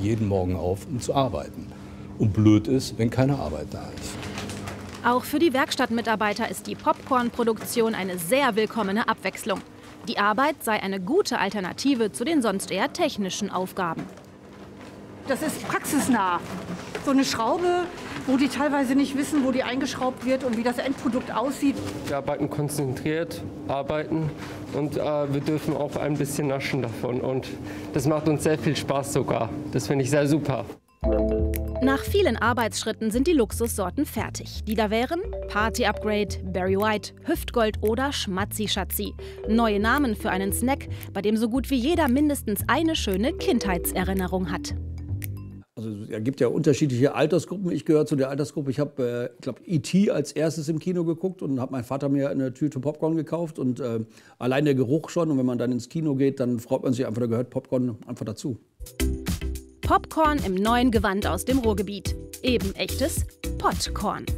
jeden Morgen auf, um zu arbeiten. Und blöd ist, wenn keine Arbeit da ist. Auch für die Werkstattmitarbeiter ist die Popcorn-Produktion eine sehr willkommene Abwechslung. Die Arbeit sei eine gute Alternative zu den sonst eher technischen Aufgaben. Das ist praxisnah. So eine Schraube, wo die teilweise nicht wissen, wo die eingeschraubt wird und wie das Endprodukt aussieht. Wir arbeiten konzentriert, arbeiten und wir dürfen auch ein bisschen naschen davon. Und das macht uns sehr viel Spaß sogar. Das finde ich sehr super. Nach vielen Arbeitsschritten sind die Luxussorten fertig. Die da wären Party Upgrade, Barry White, Hüftgold oder Schmatzi-Schatzi. Neue Namen für einen Snack, bei dem so gut wie jeder mindestens eine schöne Kindheitserinnerung hat. Also es gibt ja unterschiedliche Altersgruppen. Ich gehöre zu der Altersgruppe. Ich habe, glaube E.T. als erstes im Kino geguckt und habe mein Vater mir eine Tüte Popcorn gekauft. Und allein der Geruch schon. Und wenn man dann ins Kino geht, dann freut man sich einfach, da gehört Popcorn einfach dazu. Popcorn im neuen Gewand aus dem Ruhrgebiet. Eben echtes Podcorn.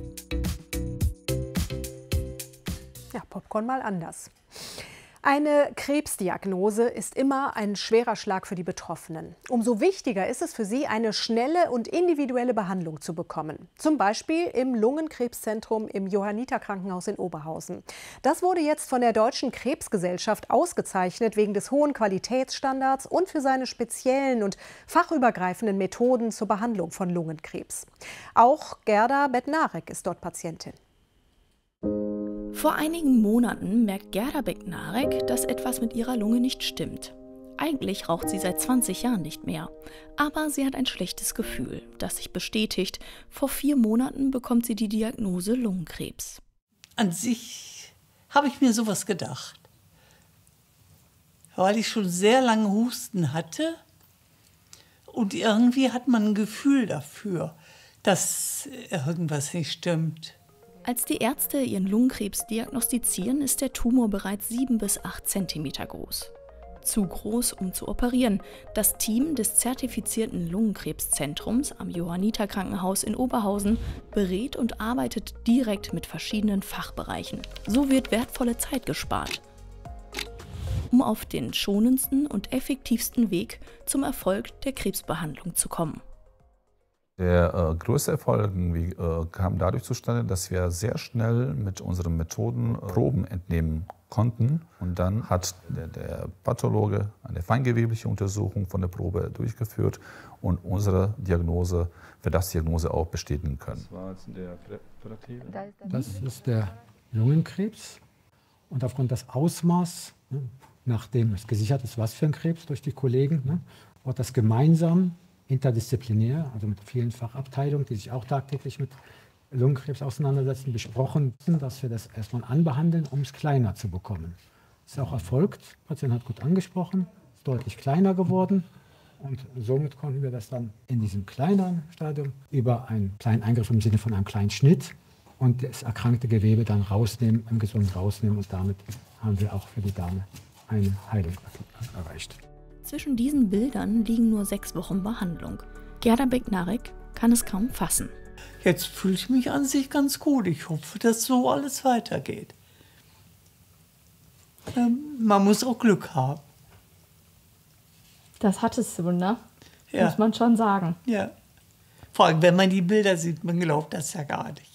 Ja, Popcorn mal anders. Eine Krebsdiagnose ist immer ein schwerer Schlag für die Betroffenen. Umso wichtiger ist es für sie, eine schnelle und individuelle Behandlung zu bekommen. Zum Beispiel im Lungenkrebszentrum im Johanniter-Krankenhaus in Oberhausen. Das wurde jetzt von der Deutschen Krebsgesellschaft ausgezeichnet wegen des hohen Qualitätsstandards und für seine speziellen und fachübergreifenden Methoden zur Behandlung von Lungenkrebs. Auch Gerda Bednarek ist dort Patientin. Vor einigen Monaten merkt Gerda Bednarek, dass etwas mit ihrer Lunge nicht stimmt. Eigentlich raucht sie seit 20 Jahren nicht mehr. Aber sie hat ein schlechtes Gefühl, das sich bestätigt. Vor 4 Monaten bekommt sie die Diagnose Lungenkrebs. An sich habe ich mir sowas gedacht. Weil ich schon sehr lange Husten hatte. Und irgendwie hat man ein Gefühl dafür, dass irgendwas nicht stimmt. Als die Ärzte ihren Lungenkrebs diagnostizieren, ist der Tumor bereits 7 bis 8 cm groß. Zu groß, um zu operieren. Das Team des zertifizierten Lungenkrebszentrums am Johanniter Krankenhaus in Oberhausen berät und arbeitet direkt mit verschiedenen Fachbereichen. So wird wertvolle Zeit gespart, um auf den schonendsten und effektivsten Weg zum Erfolg der Krebsbehandlung zu kommen. Der größte Erfolg kam dadurch zustande, dass wir sehr schnell mit unseren Methoden Proben entnehmen konnten. Und dann hat der Pathologe eine feingewebliche Untersuchung von der Probe durchgeführt und unsere Diagnose, Verdachtsdiagnose auch bestätigen können. Das ist der Lungenkrebs. Und aufgrund des Ausmaßes, nachdem es gesichert ist, was für ein Krebs durch die Kollegen, wird das gemeinsam interdisziplinär, also mit vielen Fachabteilungen, die sich auch tagtäglich mit Lungenkrebs auseinandersetzen, besprochen, dass wir das erstmal anbehandeln, um es kleiner zu bekommen. Das ist auch erfolgt. Der Patient hat gut angesprochen, ist deutlich kleiner geworden. Und somit konnten wir das dann in diesem kleineren Stadium über einen kleinen Eingriff im Sinne von einem kleinen Schnitt und das erkrankte Gewebe dann rausnehmen, im Gesunden rausnehmen. Und damit haben wir auch für die Dame eine Heilung erreicht. Zwischen diesen Bildern liegen nur 6 Wochen Behandlung. Gerda Bednarek kann es kaum fassen. Jetzt fühle ich mich an sich ganz gut. Ich hoffe, dass so alles weitergeht. Man muss auch Glück haben. Das hattest du, ne? Ja. Muss man schon sagen. Ja. Vor allem, wenn man die Bilder sieht, man glaubt das ja gar nicht.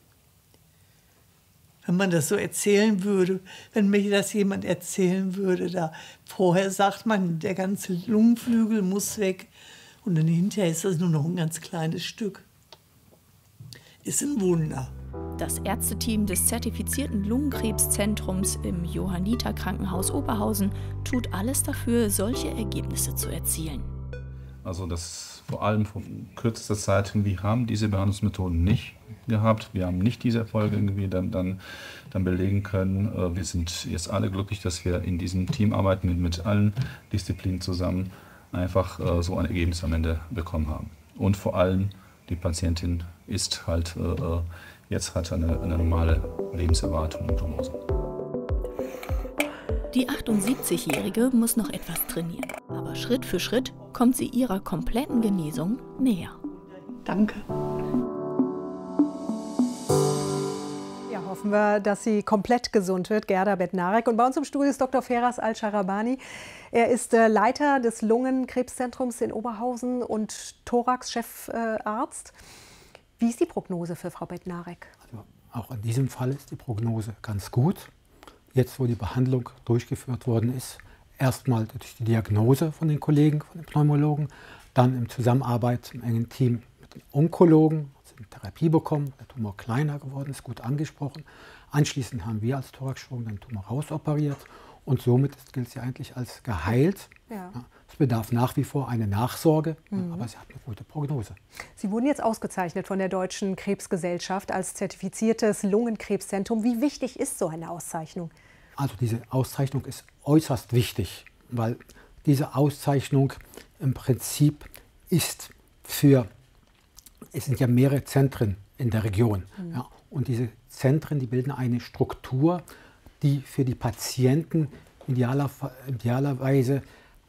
Wenn man das so erzählen würde, wenn mir das jemand erzählen würde, da vorher sagt man, der ganze Lungenflügel muss weg und dann hinterher ist das nur noch ein ganz kleines Stück. Ist ein Wunder. Das Ärzteteam des zertifizierten Lungenkrebszentrums im Johanniter Krankenhaus Oberhausen tut alles dafür, solche Ergebnisse zu erzielen. Also das vor allem von kürzester Zeit, wir haben diese Behandlungsmethoden nicht gehabt. Wir haben nicht diese Erfolge irgendwie dann belegen können. Wir sind jetzt alle glücklich, dass wir in diesem Team arbeiten, mit allen Disziplinen zusammen einfach so ein Ergebnis am Ende bekommen haben. Und vor allem die Patientin ist halt jetzt hat eine normale Lebenserwartung und Prognose. Die 78-Jährige muss noch etwas trainieren, aber Schritt für Schritt kommt sie ihrer kompletten Genesung näher. Danke. Ja, Hoffen wir, dass sie komplett gesund wird, Gerda Bednarek. Und bei uns im Studio ist Dr. Feras Al-Sharabani. Er ist Leiter des Lungenkrebszentrums in Oberhausen und Thorax-Chefarzt. Wie ist die Prognose für Frau Bednarek? Also auch in diesem Fall ist die Prognose ganz gut. Jetzt, wo die Behandlung durchgeführt worden ist, erstmal durch die Diagnose von den Kollegen, von den Pneumologen, dann in Zusammenarbeit im engen Team mit den Onkologen, Therapie bekommen, der Tumor kleiner geworden ist, gut angesprochen. Anschließend haben wir als Thoraxchirurgen den Tumor rausoperiert und somit gilt sie eigentlich als geheilt. Ja. Es bedarf nach wie vor einer Nachsorge, aber sie hat eine gute Prognose. Sie wurden jetzt ausgezeichnet von der Deutschen Krebsgesellschaft als zertifiziertes Lungenkrebszentrum. Wie wichtig ist so eine Auszeichnung? Also diese Auszeichnung ist äußerst wichtig, weil diese Auszeichnung im Prinzip ist es sind ja mehrere Zentren in der Region. Ja, und diese Zentren, die bilden eine Struktur, die für die Patienten idealerweise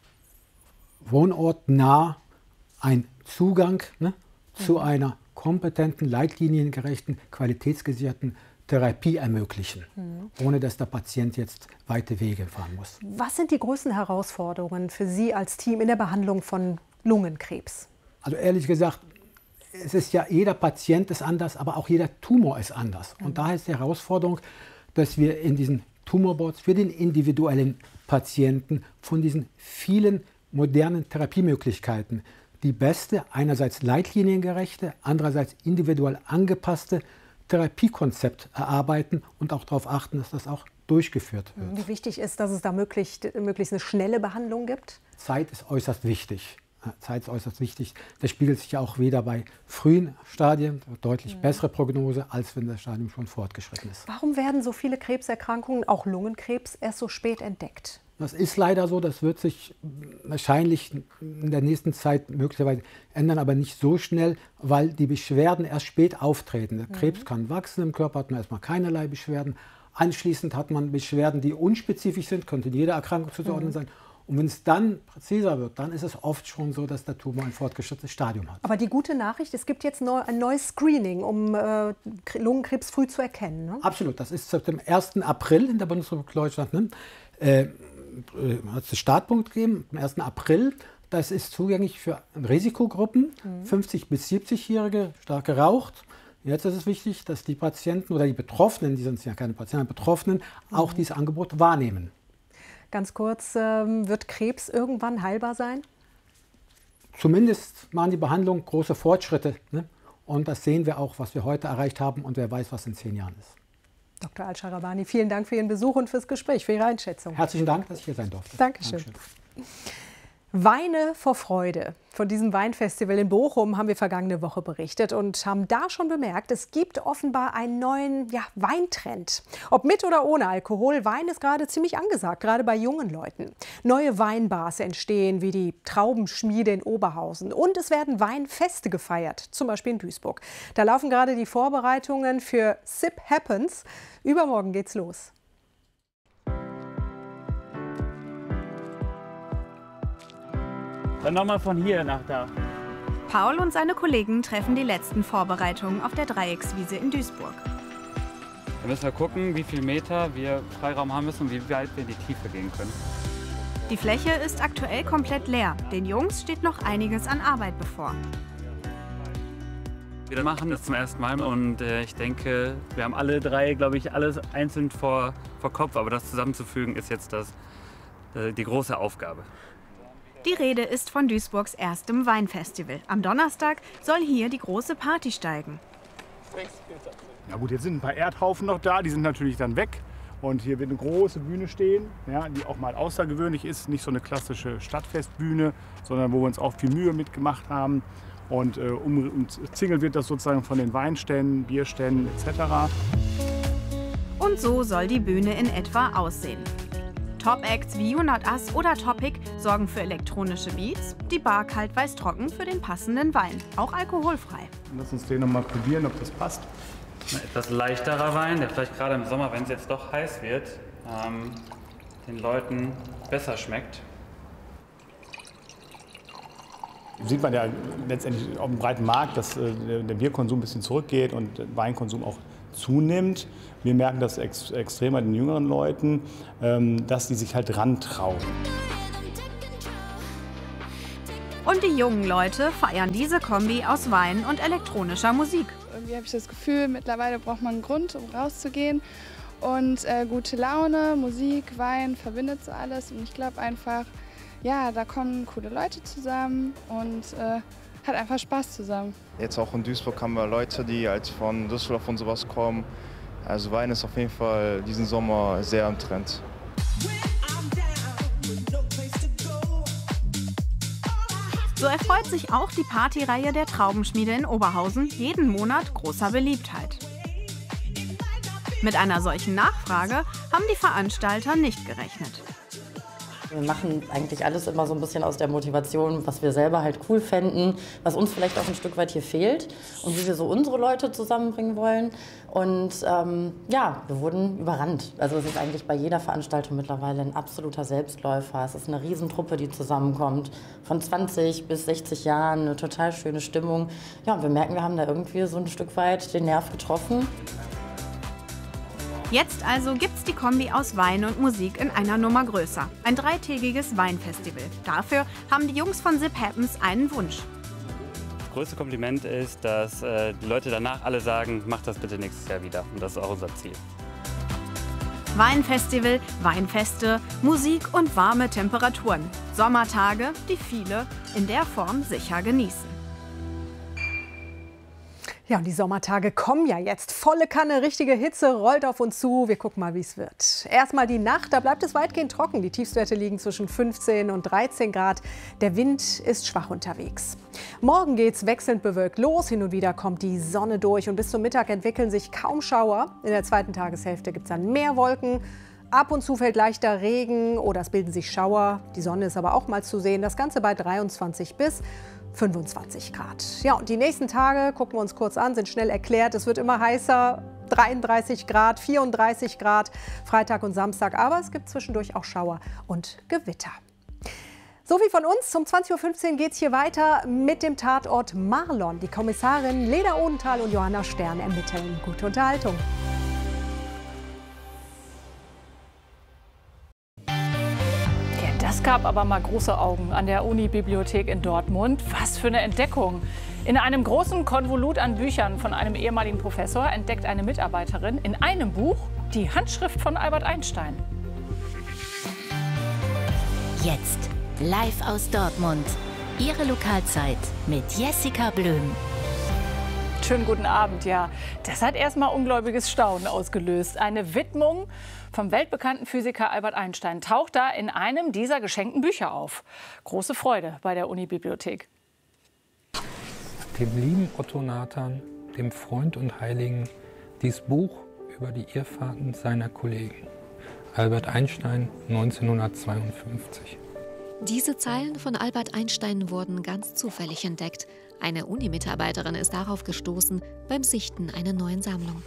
wohnortnah einen Zugang zu einer kompetenten, leitliniengerechten, qualitätsgesicherten Therapie ermöglichen, ohne dass der Patient jetzt weite Wege fahren muss. Was sind die größten Herausforderungen für Sie als Team in der Behandlung von Lungenkrebs? Also ehrlich gesagt, es ist ja, jeder Patient ist anders, aber auch jeder Tumor ist anders. Und daher ist die Herausforderung, dass wir in diesen Tumorboards für den individuellen Patienten von diesen vielen modernen Therapiemöglichkeiten die beste, einerseits leitliniengerechte, andererseits individuell angepasste Therapiekonzept erarbeiten und auch darauf achten, dass das auch durchgeführt wird. Wie wichtig ist, dass es da möglichst eine schnelle Behandlung gibt? Zeit ist äußerst wichtig. Zeit ist äußerst wichtig. Das spiegelt sich ja auch wieder bei frühen Stadien, deutlich bessere Prognose, als wenn das Stadium schon fortgeschritten ist. Warum werden so viele Krebserkrankungen, auch Lungenkrebs, erst so spät entdeckt? Das ist leider so, das wird sich wahrscheinlich in der nächsten Zeit möglicherweise ändern, aber nicht so schnell, weil die Beschwerden erst spät auftreten. Der Krebs kann wachsen im Körper, hat man erstmal keinerlei Beschwerden. Anschließend hat man Beschwerden, die unspezifisch sind, könnte in jeder Erkrankung zuzuordnen sein. Und wenn es dann präziser wird, dann ist es oft schon so, dass der Tumor ein fortgeschrittenes Stadium hat. Aber die gute Nachricht, es gibt jetzt ein neues Screening, um Lungenkrebs früh zu erkennen. Ne? Absolut, das ist seit dem 1. April in der Bundesrepublik Deutschland. Hat es den Startpunkt gegeben, am 1. April. Das ist zugänglich für Risikogruppen, 50- bis 70-Jährige, stark geraucht. Jetzt ist es wichtig, dass die Patienten oder die Betroffenen, die sind ja keine Patienten, Betroffenen, auch dieses Angebot wahrnehmen. Ganz kurz, wird Krebs irgendwann heilbar sein? Zumindest machen die Behandlungen große Fortschritte. Ne? Und das sehen wir auch, was wir heute erreicht haben. Und wer weiß, was in 10 Jahren ist. Dr. Al-Sharabani, vielen Dank für Ihren Besuch und fürs Gespräch, für Ihre Einschätzung. Herzlichen Dank, dass ich hier sein durfte. Dankeschön. Weine vor Freude. Von diesem Weinfestival in Bochum haben wir vergangene Woche berichtet und haben da schon bemerkt, es gibt offenbar einen neuen Weintrend. Ob mit oder ohne Alkohol, Wein ist gerade ziemlich angesagt, gerade bei jungen Leuten. Neue Weinbars entstehen, wie die Traubenschmiede in Oberhausen. Und es werden Weinfeste gefeiert, zum Beispiel in Duisburg. Da laufen gerade die Vorbereitungen für Sip Happens. Übermorgen geht's los. Dann nochmal von hier nach da. Paul und seine Kollegen treffen die letzten Vorbereitungen auf der Dreieckswiese in Duisburg. Wir müssen gucken, wie viel Meter wir Freiraum haben müssen und wie weit wir in die Tiefe gehen können. Die Fläche ist aktuell komplett leer. Den Jungs steht noch einiges an Arbeit bevor. Wir machen das zum ersten Mal und ich denke, wir haben alle drei, glaube ich, alles einzeln vor Kopf. Aber das zusammenzufügen ist jetzt die große Aufgabe. Die Rede ist von Duisburgs erstem Weinfestival. Am Donnerstag soll hier die große Party steigen. Na gut, jetzt sind ein paar Erdhaufen noch da, die sind natürlich dann weg. Und hier wird eine große Bühne stehen, ja, die auch mal außergewöhnlich ist. Nicht so eine klassische Stadtfestbühne, sondern wo wir uns auch viel Mühe mitgemacht haben. Und umzingelt wird das sozusagen von den Weinständen, Bierständen etc. Und so soll die Bühne in etwa aussehen. Top-Acts wie You Not Us oder Topic sorgen für elektronische Beats, die Bar kalt weiß trocken für den passenden Wein, auch alkoholfrei. Lass uns den noch mal probieren, ob das passt. Ein etwas leichterer Wein, der vielleicht gerade im Sommer, wenn es jetzt doch heiß wird, den Leuten besser schmeckt. Sieht man ja letztendlich auf dem breiten Markt, dass der Bierkonsum ein bisschen zurückgeht und der Weinkonsum auch zunimmt. Wir merken das extrem bei den jüngeren Leuten, dass die sich halt rantrauen. Und die jungen Leute feiern diese Kombi aus Wein und elektronischer Musik. Irgendwie habe ich das Gefühl, mittlerweile braucht man einen Grund, um rauszugehen. Und gute Laune, Musik, Wein verbindet so alles. Und ich glaube einfach, ja, da kommen coole Leute zusammen und hat einfach Spaß zusammen. Jetzt auch in Duisburg haben wir Leute, die halt von Düsseldorf und sowas kommen. Also Wein ist auf jeden Fall diesen Sommer sehr im Trend. So erfreut sich auch die Partyreihe der Traubenschmiede in Oberhausen jeden Monat großer Beliebtheit. Mit einer solchen Nachfrage haben die Veranstalter nicht gerechnet. Wir machen eigentlich alles immer so ein bisschen aus der Motivation, was wir selber halt cool fänden, was uns vielleicht auch ein Stück weit hier fehlt und wie wir so unsere Leute zusammenbringen wollen. Und ja, wir wurden überrannt. Also es ist eigentlich bei jeder Veranstaltung mittlerweile ein absoluter Selbstläufer. Es ist eine Riesentruppe, die zusammenkommt, von 20 bis 60 Jahren, eine total schöne Stimmung. Ja, und wir merken, wir haben da irgendwie so ein Stück weit den Nerv getroffen. Jetzt also gibt's die Kombi aus Wein und Musik in einer Nummer größer. Ein 3-tägiges Weinfestival. Dafür haben die Jungs von Zip Happens einen Wunsch. Das größte Kompliment ist, dass die Leute danach alle sagen, macht das bitte nächstes Jahr wieder. Und das ist auch unser Ziel. Weinfestival, Weinfeste, Musik und warme Temperaturen. Sommertage, die viele in der Form sicher genießen. Ja, und die Sommertage kommen ja jetzt. Volle Kanne, richtige Hitze rollt auf uns zu. Wir gucken mal, wie es wird. Erstmal die Nacht, da bleibt es weitgehend trocken. Die Tiefstwerte liegen zwischen 15 und 13 Grad. Der Wind ist schwach unterwegs. Morgen geht es wechselnd bewölkt los. Hin und wieder kommt die Sonne durch. Und bis zum Mittag entwickeln sich kaum Schauer. In der zweiten Tageshälfte gibt es dann mehr Wolken. Ab und zu fällt leichter Regen oder es bilden sich Schauer. Die Sonne ist aber auch mal zu sehen. Das Ganze bei 23 bis 25 Grad. Ja, und die nächsten Tage, gucken wir uns kurz an, sind schnell erklärt. Es wird immer heißer, 33 Grad, 34 Grad, Freitag und Samstag. Aber es gibt zwischendurch auch Schauer und Gewitter. So viel von uns. Um 20.15 Uhr geht es hier weiter mit dem Tatort Marlon. Die Kommissarin Leda Odenthal und Johanna Stern ermitteln. Gute Unterhaltung. Es gab aber mal große Augen an der Uni-Bibliothek in Dortmund. Was für eine Entdeckung! In einem großen Konvolut an Büchern von einem ehemaligen Professor entdeckt eine Mitarbeiterin in einem Buch die Handschrift von Albert Einstein. Jetzt live aus Dortmund. Ihre Lokalzeit mit Jessica Blöm. Schönen guten Abend, ja. Das hat erstmal ungläubiges Staunen ausgelöst. Eine Widmung vom weltbekannten Physiker Albert Einstein taucht da in einem dieser geschenkten Bücher auf. Große Freude bei der Uni-Bibliothek. Dem lieben Otto Nathan, dem Freund und Heiligen, dies Buch über die Irrfahrten seiner Kollegen. Albert Einstein, 1952. Diese Zeilen von Albert Einstein wurden ganz zufällig entdeckt. Eine Uni-Mitarbeiterin ist darauf gestoßen beim Sichten einer neuen Sammlung.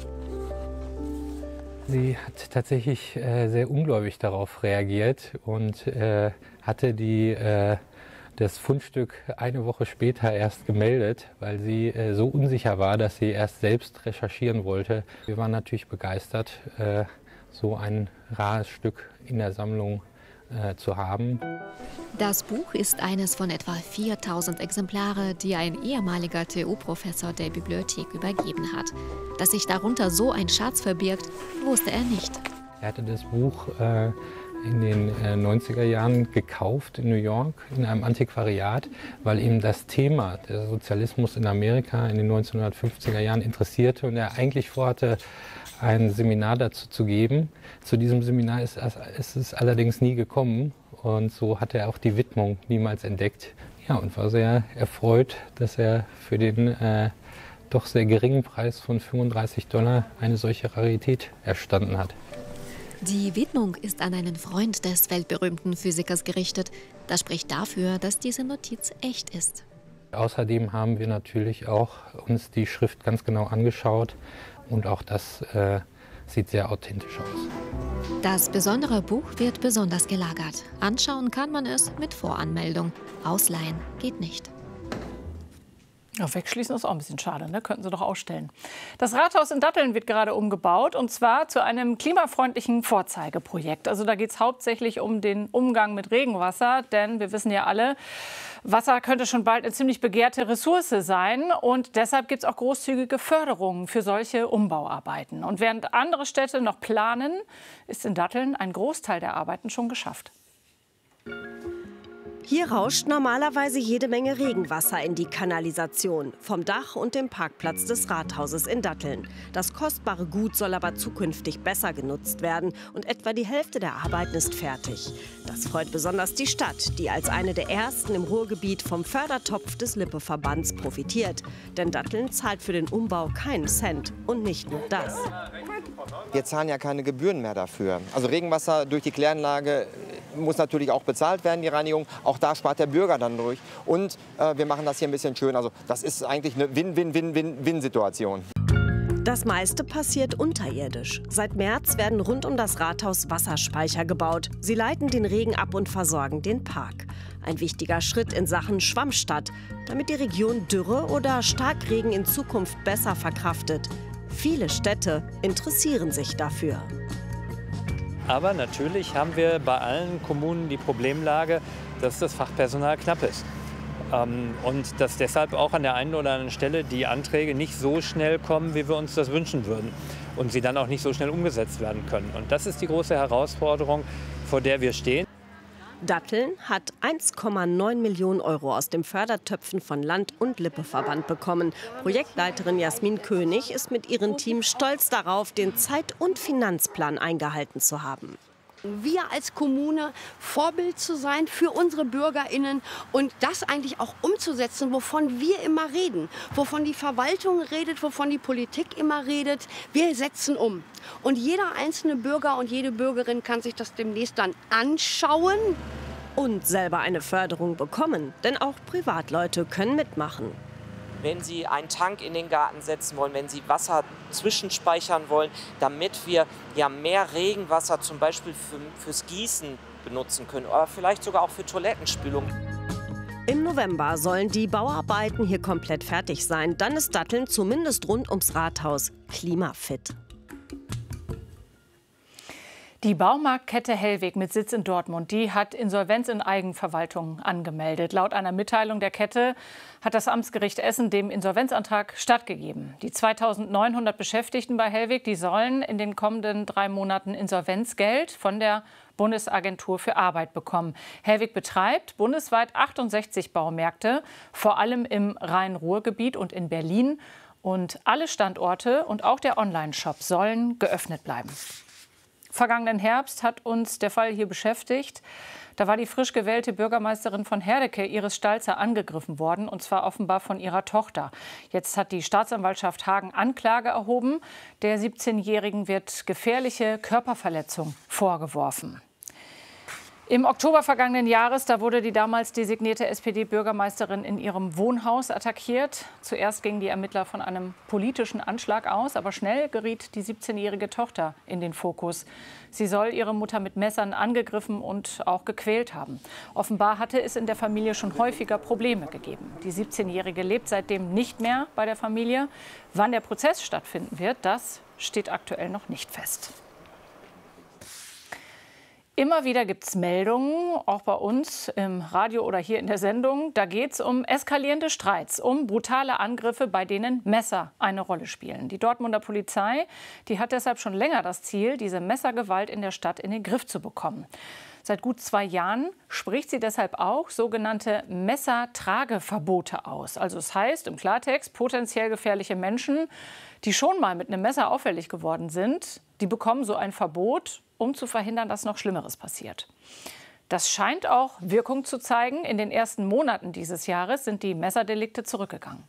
Sie hat tatsächlich sehr ungläubig darauf reagiert und hatte das Fundstück eine Woche später erst gemeldet, weil sie so unsicher war, dass sie erst selbst recherchieren wollte. Wir waren natürlich begeistert, so ein rares Stück in der Sammlung zu haben. Das Buch ist eines von etwa 4000 Exemplare, die ein ehemaliger TU-Professor der Bibliothek übergeben hat. Dass sich darunter so ein Schatz verbirgt, wusste er nicht. Er hatte das Buch in den 90er Jahren gekauft in New York in einem Antiquariat, weil ihm das Thema der Sozialismus in Amerika in den 1950er Jahren interessierte und er eigentlich vorhatte, ein Seminar dazu zu geben. Zu diesem Seminar ist es allerdings nie gekommen und so hat er auch die Widmung niemals entdeckt. Ja, und war sehr erfreut, dass er für den doch sehr geringen Preis von $35 eine solche Rarität erstanden hat. Die Widmung ist an einen Freund des weltberühmten Physikers gerichtet. Das spricht dafür, dass diese Notiz echt ist. Außerdem haben wir natürlich auch uns die Schrift ganz genau angeschaut und auch das sieht sehr authentisch aus. Das besondere Buch wird besonders gelagert. Anschauen kann man es mit Voranmeldung. Ausleihen geht nicht. Ja, wegschließen ist auch ein bisschen schade, ne? Könnten Sie doch ausstellen. Das Rathaus in Datteln wird gerade umgebaut, und zwar zu einem klimafreundlichen Vorzeigeprojekt. Also da geht es hauptsächlich um den Umgang mit Regenwasser, denn wir wissen ja alle, Wasser könnte schon bald eine ziemlich begehrte Ressource sein, und deshalb gibt es auch großzügige Förderungen für solche Umbauarbeiten. Und während andere Städte noch planen, ist in Datteln ein Großteil der Arbeiten schon geschafft. Hier rauscht normalerweise jede Menge Regenwasser in die Kanalisation vom Dach und dem Parkplatz des Rathauses in Datteln. Das kostbare Gut soll aber zukünftig besser genutzt werden, und etwa die Hälfte der Arbeiten ist fertig. Das freut besonders die Stadt, die als eine der ersten im Ruhrgebiet vom Fördertopf des Lippe-Verbands profitiert. Denn Datteln zahlt für den Umbau keinen Cent, und nicht nur das. Wir zahlen ja keine Gebühren mehr dafür. Also Regenwasser durch die Kläranlage muss natürlich auch bezahlt werden, die Reinigung. Auch da spart der Bürger dann durch. Und wir machen das hier ein bisschen schön. Also das ist eigentlich eine Win-Win-Win-Win-Win-Situation. Das meiste passiert unterirdisch. Seit März werden rund um das Rathaus Wasserspeicher gebaut. Sie leiten den Regen ab und versorgen den Park. Ein wichtiger Schritt in Sachen Schwammstadt, damit die Region Dürre oder Starkregen in Zukunft besser verkraftet. Viele Städte interessieren sich dafür. Aber natürlich haben wir bei allen Kommunen die Problemlage, dass das Fachpersonal knapp ist. Und dass deshalb auch an der einen oder anderen Stelle die Anträge nicht so schnell kommen, wie wir uns das wünschen würden. Und sie dann auch nicht so schnell umgesetzt werden können. Und das ist die große Herausforderung, vor der wir stehen. Datteln hat 1,9 Millionen Euro aus den Fördertöpfen von Land- und Lippe-Verband bekommen. Projektleiterin Jasmin König ist mit ihrem Team stolz darauf, den Zeit- und Finanzplan eingehalten zu haben. Wir als Kommune Vorbild zu sein für unsere BürgerInnen und das eigentlich auch umzusetzen, wovon wir immer reden, wovon die Verwaltung redet, wovon die Politik immer redet. Wir setzen um. Und jeder einzelne Bürger und jede Bürgerin kann sich das demnächst dann anschauen. Und selber eine Förderung bekommen, denn auch Privatleute können mitmachen. Wenn Sie einen Tank in den Garten setzen wollen, wenn Sie Wasser zwischenspeichern wollen, damit wir ja mehr Regenwasser zum Beispiel fürs Gießen benutzen können oder vielleicht sogar auch für Toilettenspülung. Im November sollen die Bauarbeiten hier komplett fertig sein. Dann ist Datteln zumindest rund ums Rathaus klimafit. Die Baumarktkette Hellweg mit Sitz in Dortmund, die hat Insolvenz in Eigenverwaltung angemeldet. Laut einer Mitteilung der Kette hat das Amtsgericht Essen dem Insolvenzantrag stattgegeben. Die 2.900 Beschäftigten bei Hellweg, die sollen in den kommenden 3 Monaten Insolvenzgeld von der Bundesagentur für Arbeit bekommen. Hellweg betreibt bundesweit 68 Baumärkte, vor allem im Rhein-Ruhr-Gebiet und in Berlin. Und alle Standorte und auch der Online-Shop sollen geöffnet bleiben. Vergangenen Herbst hat uns der Fall hier beschäftigt. Da war die frisch gewählte Bürgermeisterin von Herdecke, Iris Stalzer, angegriffen worden, und zwar offenbar von ihrer Tochter. Jetzt hat die Staatsanwaltschaft Hagen Anklage erhoben. Der 17-Jährigen wird gefährliche Körperverletzung vorgeworfen. Im Oktober vergangenen Jahres, da wurde die damals designierte SPD-Bürgermeisterin in ihrem Wohnhaus attackiert. Zuerst gingen die Ermittler von einem politischen Anschlag aus, aber schnell geriet die 17-jährige Tochter in den Fokus. Sie soll ihre Mutter mit Messern angegriffen und auch gequält haben. Offenbar hatte es in der Familie schon häufiger Probleme gegeben. Die 17-jährige lebt seitdem nicht mehr bei der Familie. Wann der Prozess stattfinden wird, das steht aktuell noch nicht fest. Immer wieder gibt es Meldungen, auch bei uns im Radio oder hier in der Sendung. Da geht es um eskalierende Streits, um brutale Angriffe, bei denen Messer eine Rolle spielen. Die Dortmunder Polizei, die hat deshalb schon länger das Ziel, diese Messergewalt in der Stadt in den Griff zu bekommen. Seit gut 2 Jahren spricht sie deshalb auch sogenannte Messertrageverbote aus. Also es heißt im Klartext, potenziell gefährliche Menschen, die schon mal mit einem Messer auffällig geworden sind, die bekommen so ein Verbot, um zu verhindern, dass noch Schlimmeres passiert. Das scheint auch Wirkung zu zeigen. In den ersten Monaten dieses Jahres sind die Messerdelikte zurückgegangen.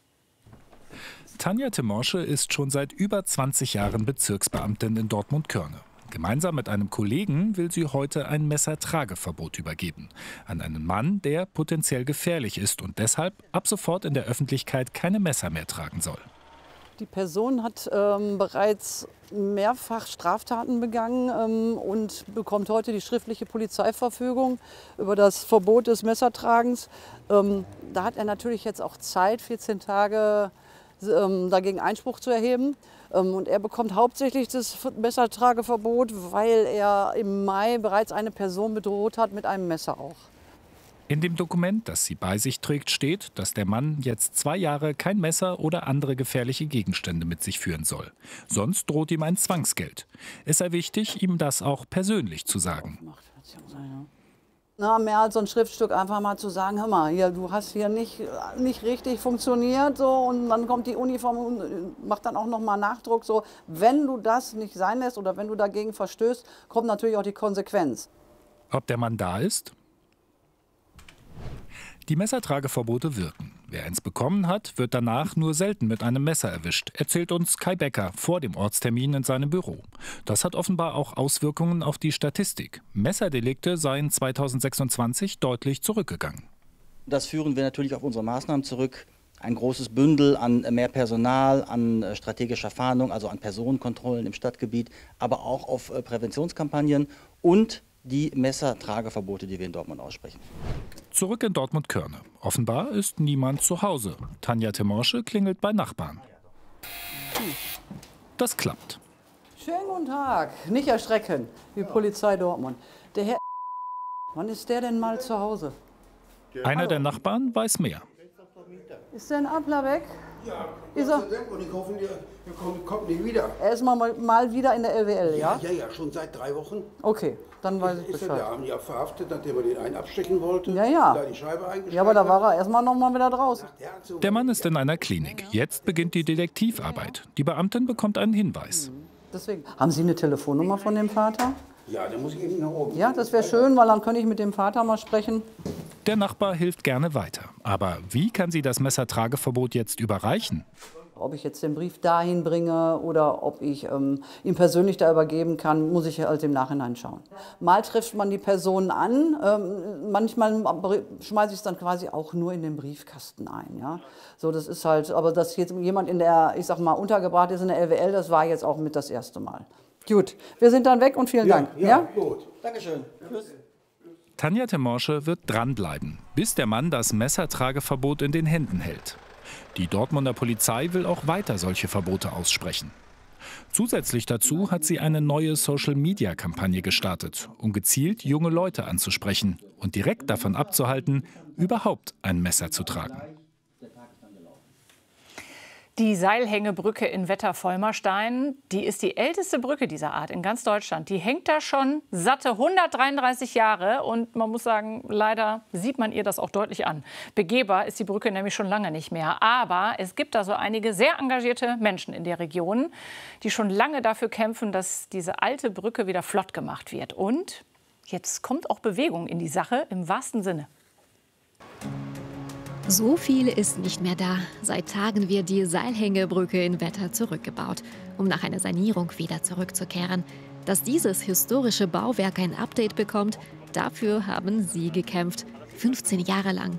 Tanja Temorsche ist schon seit über 20 Jahren Bezirksbeamtin in Dortmund-Körne. Gemeinsam mit einem Kollegen will sie heute ein Messertrageverbot übergeben. An einen Mann, der potenziell gefährlich ist und deshalb ab sofort in der Öffentlichkeit keine Messer mehr tragen soll. Die Person hat bereits mehrfach Straftaten begangen und bekommt heute die schriftliche Polizeiverfügung über das Verbot des Messertragens. Da hat er natürlich jetzt auch Zeit, 14 Tage dagegen Einspruch zu erheben. Und er bekommt hauptsächlich das Messertrageverbot, weil er im Mai bereits eine Person bedroht hat mit einem Messer auch. In dem Dokument, das sie bei sich trägt, steht, dass der Mann jetzt 2 Jahre kein Messer oder andere gefährliche Gegenstände mit sich führen soll. Sonst droht ihm ein Zwangsgeld. Es sei wichtig, ihm das auch persönlich zu sagen. Na, mehr als so ein Schriftstück einfach mal zu sagen, hör mal, hier, du hast hier nicht richtig funktioniert, so, und dann kommt die Uniform und macht dann auch noch mal Nachdruck, so, wenn du das nicht sein lässt oder wenn du dagegen verstößt, kommt natürlich auch die Konsequenz. Ob der Mann da ist? Die Messertrageverbote wirken. Wer eins bekommen hat, wird danach nur selten mit einem Messer erwischt, erzählt uns Kai Becker vor dem Ortstermin in seinem Büro. Das hat offenbar auch Auswirkungen auf die Statistik. Messerdelikte seien 2026 deutlich zurückgegangen. Das führen wir natürlich auf unsere Maßnahmen zurück. Ein großes Bündel an mehr Personal, an strategischer Fahndung, also an Personenkontrollen im Stadtgebiet, aber auch auf Präventionskampagnen und die Messertrageverbote, die wir in Dortmund aussprechen. Zurück in Dortmund-Körne. Offenbar ist niemand zu Hause. Tanja Temorsche klingelt bei Nachbarn. Das klappt. Schönen guten Tag. Nicht erschrecken, die Polizei Dortmund. Der Herr, wann ist der denn mal zu Hause? Einer der Nachbarn weiß mehr. Ist der in Appler weg? Ja, ist er? Und ich hoffe, der kommt nicht wieder. Er ist mal wieder in der LWL, ja? Ja, schon seit 3 Wochen. Okay, dann weiß ich Bescheid. Wir haben ihn ja verhaftet, nachdem er den einen abstechen wollte. Ja. Da die Scheibe eingeschlagen. Ja, aber da war er erstmal noch mal wieder draußen. Der Mann ist in einer Klinik. Jetzt beginnt die Detektivarbeit. Die Beamtin bekommt einen Hinweis. Deswegen. Haben Sie eine Telefonnummer von dem Vater? Ja, dann muss ich eben nach oben. Ja, das wäre schön, weil dann könnte ich mit dem Vater mal sprechen. Der Nachbar hilft gerne weiter. Aber wie kann sie das Messertrageverbot jetzt überreichen? Ob ich jetzt den Brief dahin bringe oder ob ich ihn persönlich da übergeben kann, muss ich halt im Nachhinein schauen. Mal trifft man die Personen an, manchmal schmeiße ich es dann quasi auch nur in den Briefkasten ein. Ja? So, das ist halt, aber dass jetzt jemand in der, ich sag mal, untergebracht ist in der LWL, das war jetzt auch mit das erste Mal. Gut, wir sind dann weg und vielen Dank. Ja, gut. Dankeschön. Tschüss. Tanja Temorsche wird dranbleiben, bis der Mann das Messertrageverbot in den Händen hält. Die Dortmunder Polizei will auch weiter solche Verbote aussprechen. Zusätzlich dazu hat sie eine neue Social-Media-Kampagne gestartet, um gezielt junge Leute anzusprechen und direkt davon abzuhalten, überhaupt ein Messer zu tragen. Die Seilhängebrücke in Wetter-Vollmerstein, die ist die älteste Brücke dieser Art in ganz Deutschland. Die hängt da schon satte 133 Jahre und man muss sagen, leider sieht man ihr das auch deutlich an. Begehbar ist die Brücke nämlich schon lange nicht mehr. Aber es gibt da so einige sehr engagierte Menschen in der Region, die schon lange dafür kämpfen, dass diese alte Brücke wieder flott gemacht wird. Und jetzt kommt auch Bewegung in die Sache im wahrsten Sinne. So viel ist nicht mehr da. Seit Tagen wird die Seilhängebrücke in Wetter zurückgebaut, um nach einer Sanierung wieder zurückzukehren. Dass dieses historische Bauwerk ein Update bekommt, dafür haben Sie gekämpft. 15 Jahre lang.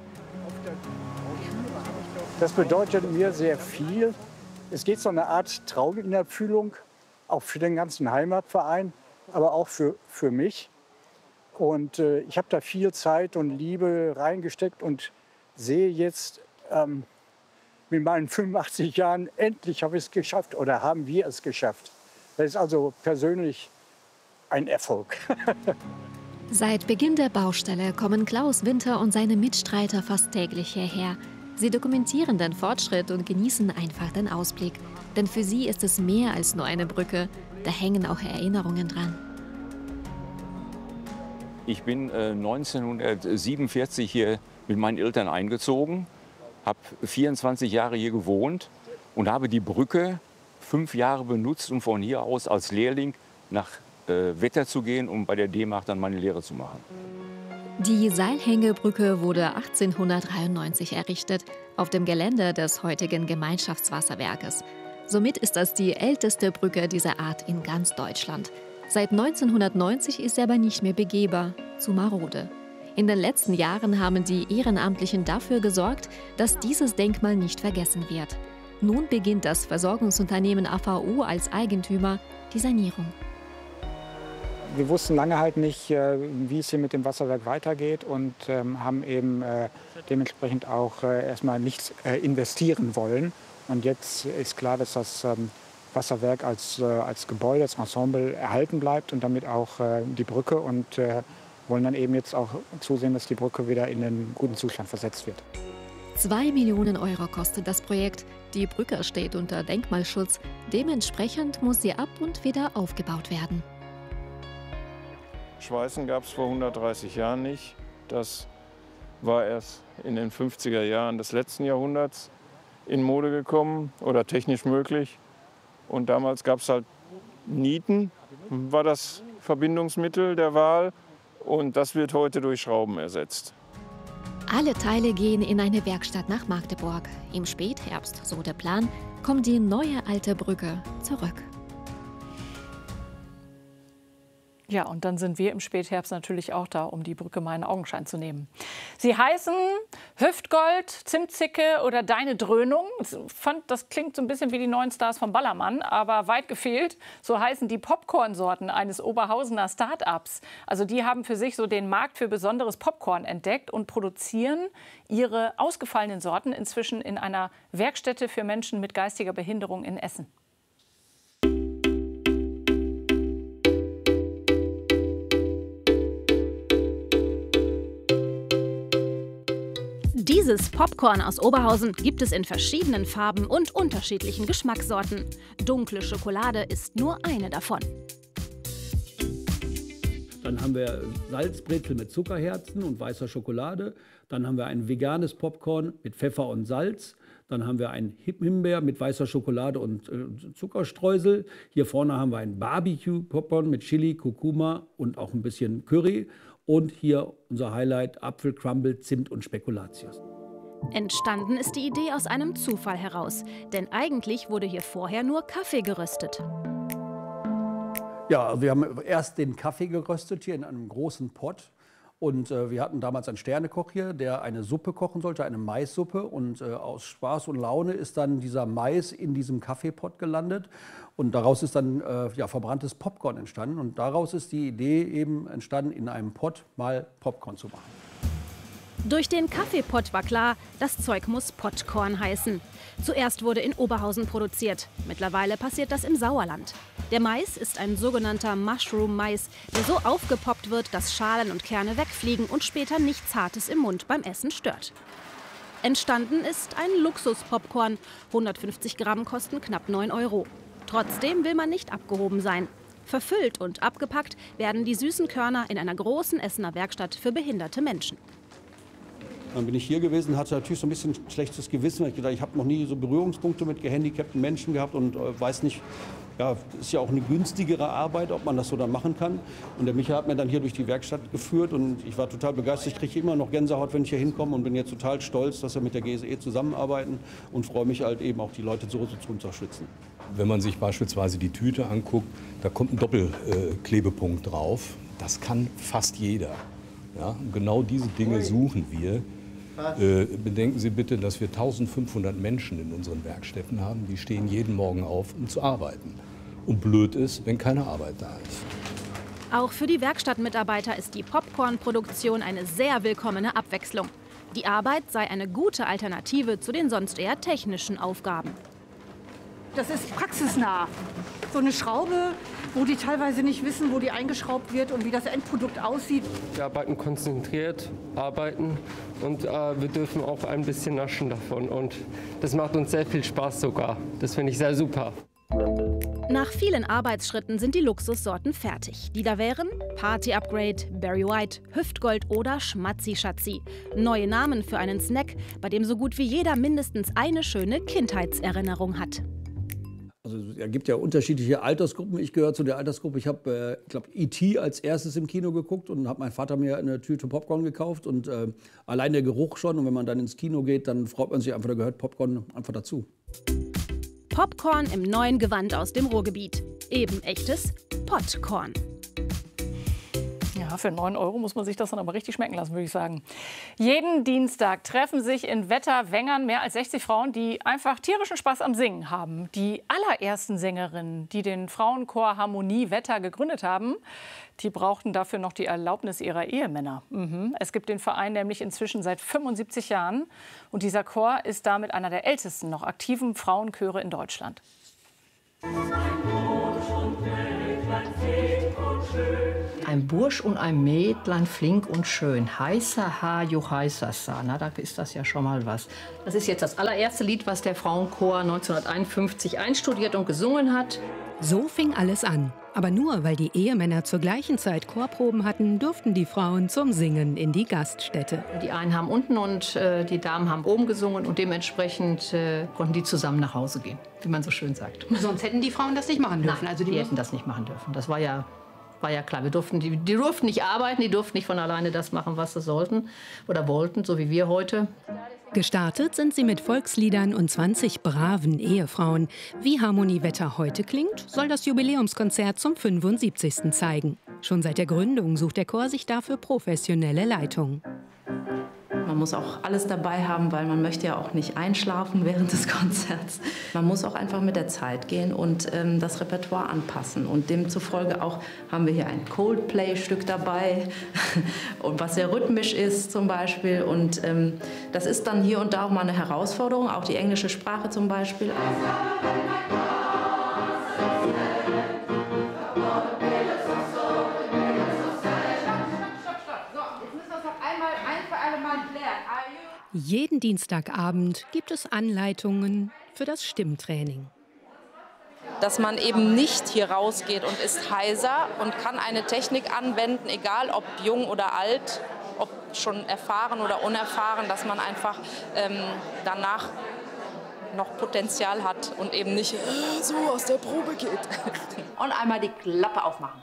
Das bedeutet mir sehr viel. Es geht so eine Art Traum in Erfüllung, auch für den ganzen Heimatverein, aber auch für mich. Und ich habe da viel Zeit und Liebe reingesteckt und sehe jetzt mit meinen 85 Jahren, endlich habe ich es geschafft oder haben wir es geschafft. Das ist also persönlich ein Erfolg. Seit Beginn der Baustelle kommen Klaus Winter und seine Mitstreiter fast täglich hierher. Sie dokumentieren den Fortschritt und genießen einfach den Ausblick. Denn für sie ist es mehr als nur eine Brücke. Da hängen auch Erinnerungen dran. Ich bin 1947 hier mit meinen Eltern eingezogen, habe 24 Jahre hier gewohnt und habe die Brücke 5 Jahre benutzt, um von hier aus als Lehrling nach Wetter zu gehen, um bei der D-Mark dann meine Lehre zu machen. Die Seilhängebrücke wurde 1893 errichtet, auf dem Gelände des heutigen Gemeinschaftswasserwerkes. Somit ist das die älteste Brücke dieser Art in ganz Deutschland. Seit 1990 ist sie aber nicht mehr begehbar, zu marode. In den letzten Jahren haben die Ehrenamtlichen dafür gesorgt, dass dieses Denkmal nicht vergessen wird. Nun beginnt das Versorgungsunternehmen AVU als Eigentümer die Sanierung. Wir wussten lange halt nicht, wie es hier mit dem Wasserwerk weitergeht und haben eben dementsprechend auch erstmal nichts investieren wollen. Und jetzt ist klar, dass das Wasserwerk als Gebäude, als Ensemble erhalten bleibt und damit auch die Brücke und wollen dann eben jetzt auch zusehen, dass die Brücke wieder in einen guten Zustand versetzt wird. 2 Millionen Euro kostet das Projekt. Die Brücke steht unter Denkmalschutz. Dementsprechend muss sie ab und wieder aufgebaut werden. Schweißen gab es vor 130 Jahren nicht. Das war erst in den 50er Jahren des letzten Jahrhunderts in Mode gekommen oder technisch möglich. Und damals gab es halt Nieten, war das Verbindungsmittel der Wahl. Und das wird heute durch Schrauben ersetzt. Alle Teile gehen in eine Werkstatt nach Magdeburg. Im Spätherbst, so der Plan, kommt die neue alte Brücke zurück. Ja, und dann sind wir im Spätherbst natürlich auch da, um die Brücke mal in Augenschein zu nehmen. Sie heißen Hüftgold, Zimtzicke oder Deine Dröhnung. Ich fand, das klingt so ein bisschen wie die neuen Stars von Ballermann, aber weit gefehlt. So heißen die Popcornsorten eines Oberhausener Start-ups. Also die haben für sich so den Markt für besonderes Popcorn entdeckt und produzieren ihre ausgefallenen Sorten inzwischen in einer Werkstätte für Menschen mit geistiger Behinderung in Essen. Dieses Popcorn aus Oberhausen gibt es in verschiedenen Farben und unterschiedlichen Geschmackssorten. Dunkle Schokolade ist nur eine davon. Dann haben wir Salzbrezel mit Zuckerherzen und weißer Schokolade. Dann haben wir ein veganes Popcorn mit Pfeffer und Salz. Dann haben wir ein Himbeer mit weißer Schokolade und Zuckerstreusel. Hier vorne haben wir ein Barbecue-Popcorn mit Chili, Kurkuma und auch ein bisschen Curry. Und hier unser Highlight, Apfelcrumble, Zimt und Spekulatius. Entstanden ist die Idee aus einem Zufall heraus. Denn eigentlich wurde hier vorher nur Kaffee geröstet. Ja, wir haben erst den Kaffee geröstet hier in einem großen Pott. Und wir hatten damals einen Sternekoch hier, der eine Suppe kochen sollte, eine Maissuppe. Und aus Spaß und Laune ist dann dieser Mais in diesem Kaffeepott gelandet. Und daraus ist dann verbranntes Popcorn entstanden. Und daraus ist die Idee eben entstanden, in einem Pott mal Popcorn zu machen. Durch den Kaffeepott war klar, das Zeug muss Popcorn heißen. Zuerst wurde in Oberhausen produziert. Mittlerweile passiert das im Sauerland. Der Mais ist ein sogenannter Mushroom-Mais, der so aufgepoppt wird, dass Schalen und Kerne wegfliegen und später nichts Hartes im Mund beim Essen stört. Entstanden ist ein Luxus-Popcorn. 150 Gramm kosten knapp 9 Euro. Trotzdem will man nicht abgehoben sein. Verfüllt und abgepackt werden die süßen Körner in einer großen Essener Werkstatt für behinderte Menschen. Dann bin ich hier gewesen, hatte natürlich so ein bisschen schlechtes Gewissen. Ich gedacht, ich habe noch nie so Berührungspunkte mit gehandicapten Menschen gehabt und weiß nicht, ja, ist ja auch eine günstigere Arbeit, ob man das so dann machen kann. Und der Michael hat mir dann hier durch die Werkstatt geführt und ich war total begeistert. Ich kriege immer noch Gänsehaut, wenn ich hier hinkomme und bin jetzt total stolz, dass wir mit der GSE zusammenarbeiten und freue mich halt eben auch, die Leute so zu unterstützen. Wenn man sich beispielsweise die Tüte anguckt, da kommt ein Doppelklebepunkt drauf. Das kann fast jeder. Ja, und genau diese Dinge suchen wir. Bedenken Sie bitte, dass wir 1500 Menschen in unseren Werkstätten haben. Die stehen jeden Morgen auf, um zu arbeiten. Und blöd ist, wenn keine Arbeit da ist. Auch für die Werkstattmitarbeiter ist die Popcorn-Produktion eine sehr willkommene Abwechslung. Die Arbeit sei eine gute Alternative zu den sonst eher technischen Aufgaben. Das ist praxisnah. So eine Schraube, wo die teilweise nicht wissen, wo die eingeschraubt wird und wie das Endprodukt aussieht. Wir arbeiten konzentriert, arbeiten und wir dürfen auch ein bisschen naschen davon. Und das macht uns sehr viel Spaß sogar. Das finde ich sehr super. Nach vielen Arbeitsschritten sind die Luxussorten fertig. Die da wären Party Upgrade, Barry White, Hüftgold oder Schmatzi-Schatzi. Neue Namen für einen Snack, bei dem so gut wie jeder mindestens eine schöne Kindheitserinnerung hat. Also es gibt ja unterschiedliche Altersgruppen. Ich gehöre zu der Altersgruppe. Ich habe, E.T. als erstes im Kino geguckt und habe mein Vater mir eine Tüte Popcorn gekauft. Und allein der Geruch schon. Und wenn man dann ins Kino geht, dann freut man sich einfach, da gehört Popcorn einfach dazu. Popcorn im neuen Gewand aus dem Ruhrgebiet. Eben echtes Popcorn. Ja, Ja, für 9 € muss man sich das dann aber richtig schmecken lassen, würde ich sagen. Jeden Dienstag treffen sich in Wetter-Wengern mehr als 60 Frauen, die einfach tierischen Spaß am Singen haben. Die allerersten Sängerinnen, die den Frauenchor Harmonie Wetter gegründet haben, die brauchten dafür noch die Erlaubnis ihrer Ehemänner. Es gibt den Verein nämlich inzwischen seit 75 Jahren. Und dieser Chor ist damit einer der ältesten noch aktiven Frauenchöre in Deutschland. Ein Bursch und ein Mädlein, flink und schön. Heißer Haar, jo heißer Sa. Na, da ist das ja schon mal was. Das ist jetzt das allererste Lied, was der Frauenchor 1951 einstudiert und gesungen hat. So fing alles an. Aber nur weil die Ehemänner zur gleichen Zeit Chorproben hatten, durften die Frauen zum Singen in die Gaststätte. Die einen haben unten und die Damen haben oben gesungen und dementsprechend konnten die zusammen nach Hause gehen, wie man so schön sagt. Sonst hätten die Frauen das nicht machen dürfen? Nein, also die hätten das nicht machen dürfen. Das war ja klar. Die durften nicht arbeiten, die durften nicht von alleine das machen, was sie sollten oder wollten, so wie wir heute. Gestartet sind sie mit Volksliedern und 20 braven Ehefrauen. Wie Harmonie Wetter heute klingt, soll das Jubiläumskonzert zum 75. zeigen. Schon seit der Gründung sucht der Chor sich dafür professionelle Leitung. Man muss auch alles dabei haben, weil man möchte ja auch nicht einschlafen während des Konzerts. Man muss auch einfach mit der Zeit gehen und das Repertoire anpassen. Und demzufolge auch haben wir hier ein Coldplay-Stück dabei, und was sehr rhythmisch ist zum Beispiel. Und das ist dann hier und da auch mal eine Herausforderung, auch die englische Sprache zum Beispiel. Jeden Dienstagabend gibt es Anleitungen für das Stimmtraining. Dass man eben nicht hier rausgeht und ist heiser und kann eine Technik anwenden, egal ob jung oder alt, ob schon erfahren oder unerfahren, dass man einfach danach noch Potenzial hat und eben nicht so aus der Probe geht. Und einmal die Klappe aufmachen.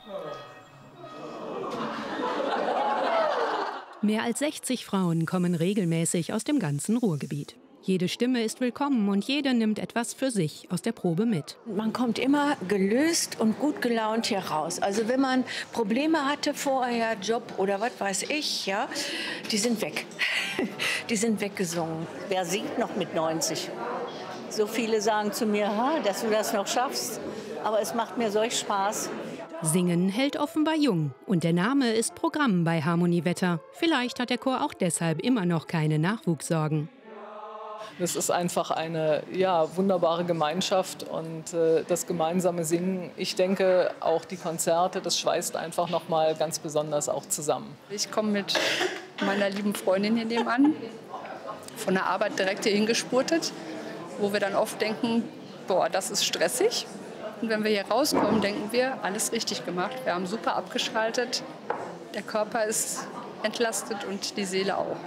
Mehr als 60 Frauen kommen regelmäßig aus dem ganzen Ruhrgebiet. Jede Stimme ist willkommen und jede nimmt etwas für sich aus der Probe mit. Man kommt immer gelöst und gut gelaunt hier raus. Also wenn man Probleme hatte vorher, Job oder was weiß ich, ja, die sind weg. Die sind weggesungen. Wer singt noch mit 90? So viele sagen zu mir, dass du das noch schaffst. Aber es macht mir solch Spaß. Singen hält offenbar jung und der Name ist Programm bei Harmonie Wetter. Vielleicht hat der Chor auch deshalb immer noch keine Nachwuchssorgen. Das ist einfach eine wunderbare Gemeinschaft und das gemeinsame Singen. Ich denke, auch die Konzerte, das schweißt einfach noch mal ganz besonders auch zusammen. Ich komme mit meiner lieben Freundin hier nebenan, von der Arbeit direkt hier hingespurtet, wo wir dann oft denken, boah, das ist stressig. Und wenn wir hier rauskommen, denken wir, alles richtig gemacht. Wir haben super abgeschaltet, der Körper ist entlastet und die Seele auch.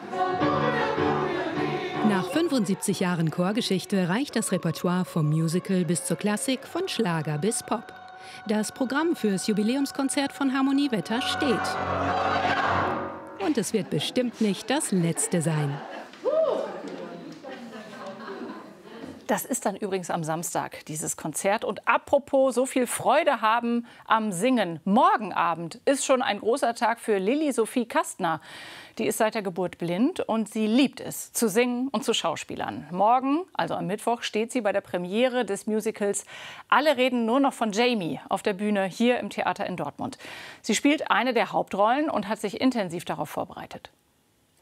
Nach 75 Jahren Chorgeschichte reicht das Repertoire vom Musical bis zur Klassik, von Schlager bis Pop. Das Programm fürs Jubiläumskonzert von Harmonie Wetter steht. Und es wird bestimmt nicht das letzte sein. Das ist dann übrigens am Samstag, dieses Konzert. Und apropos so viel Freude haben am Singen. Morgen Abend ist schon ein großer Tag für Lilly Sophie Kastner. Die ist seit der Geburt blind und sie liebt es, zu singen und zu schauspielern. Morgen, also am Mittwoch, steht sie bei der Premiere des Musicals Alle reden nur noch von Jamie auf der Bühne hier im Theater in Dortmund. Sie spielt eine der Hauptrollen und hat sich intensiv darauf vorbereitet.